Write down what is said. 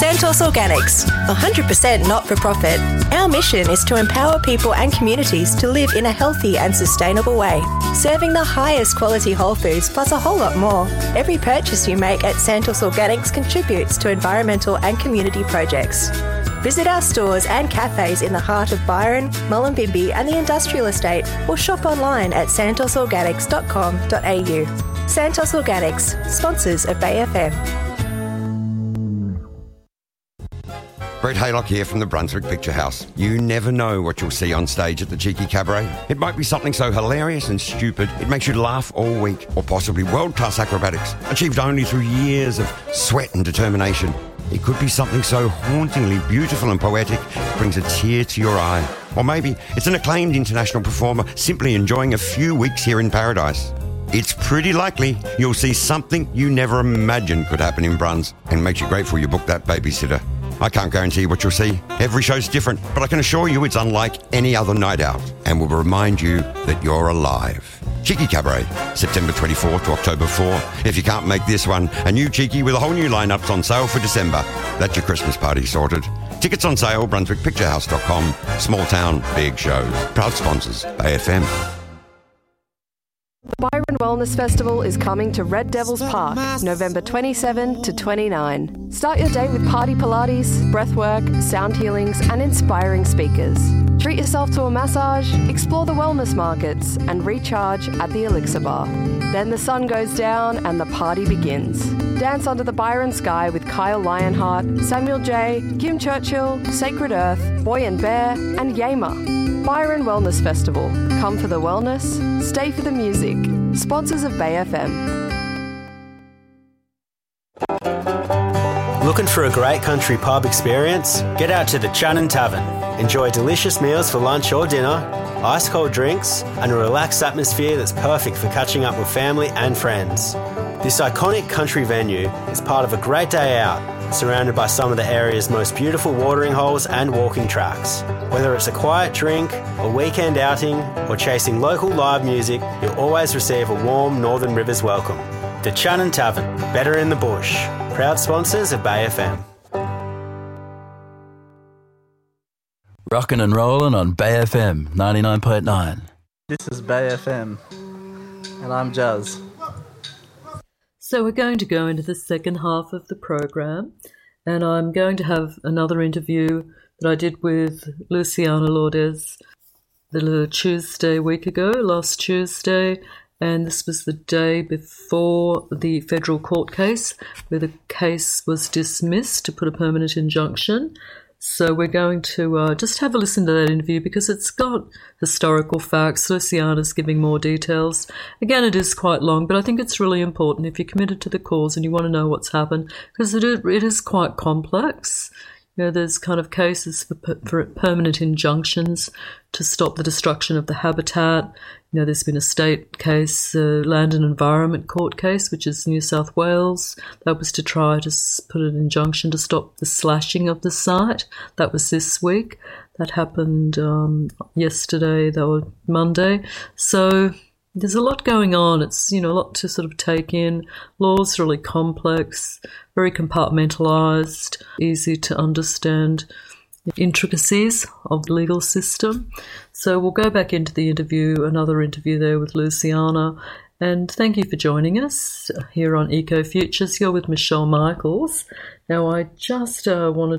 Santos Organics, 100% not-for-profit. Our mission is to empower people and communities to live in a healthy and sustainable way, serving the highest quality whole foods plus a whole lot more. Every purchase you make at Santos Organics contributes to environmental and community projects. Visit our stores and cafes in the heart of Byron, Mullumbimby and the Industrial Estate, or shop online at santosorganics.com.au. Santos Organics, sponsors of Bay FM. Brett Haylock here from the Brunswick Picture House. You never know what you'll see on stage at the Cheeky Cabaret. It might be something so hilarious and stupid it makes you laugh all week, or possibly world-class acrobatics, achieved only through years of sweat and determination. It could be something so hauntingly beautiful and poetic it brings a tear to your eye. Or maybe it's an acclaimed international performer simply enjoying a few weeks here in paradise. It's pretty likely you'll see something you never imagined could happen in Bruns, and makes you grateful you booked that babysitter. I can't guarantee what you'll see. Every show's different, but I can assure you it's unlike any other night out and will remind you that you're alive. Cheeky Cabaret, September 24th to October 4. If you can't make this one, a new Cheeky with a whole new lineup's on sale for December. That's your Christmas party sorted. Tickets on sale, brunswickpicturehouse.com. Small town, big shows. Proud sponsors, AFM. The Byron Wellness Festival is coming to Red Devils Park, November 27 to 29. Start your day with party Pilates, breathwork, sound healings and inspiring speakers. Treat yourself to a massage, explore the wellness markets and recharge at the Elixir Bar. Then the sun goes down and the party begins. Dance under the Byron sky with Kyle Lionheart, Samuel J, Kim Churchill, Sacred Earth, Boy and Bear and Yama. Byron Wellness Festival. Come for the wellness, stay for the music. Sponsors of Bay FM. Looking for a great country pub experience? Get out to the Channon Tavern. Enjoy delicious meals for lunch or dinner, ice-cold drinks, and a relaxed atmosphere that's perfect for catching up with family and friends. This iconic country venue is part of a great day out, surrounded by some of the area's most beautiful watering holes and walking tracks. Whether it's a quiet drink, a weekend outing, or chasing local live music, you'll always receive a warm Northern Rivers welcome. The Channon Tavern, better in the bush. Proud sponsors of Bay FM. Rockin' and rollin' on Bay FM 99.9. This is Bay FM, and I'm Jazz. So we're going to go into the second half of the program, and I'm going to have another interview that I did with Luciana Lourdes the Tuesday week ago, last Tuesday, and this was the day before the federal court case, where the case was dismissed to put a permanent injunction. So we're going to just have a listen to that interview because it's got historical facts. Luciana's giving more details. Again, it is quite long, but I think it's really important if you're committed to the cause and you want to know what's happened, because it is quite complex. You know, there's kind of cases for permanent injunctions to stop the destruction of the habitat. You know, there's been a state case, Land and Environment Court case, which is New South Wales. That was to try to put an injunction to stop the slashing of the site. That was this week. That happened yesterday, or Monday. So there's a lot going on. It's, you know, a lot to sort of take in. Law's really complex, very compartmentalised, easy to understand intricacies of the legal system. So we'll go back into the interview, another interview there with Luciana. And thank you for joining us here on Eco Futures. You're with Michelle Michaels. Now, I just wanted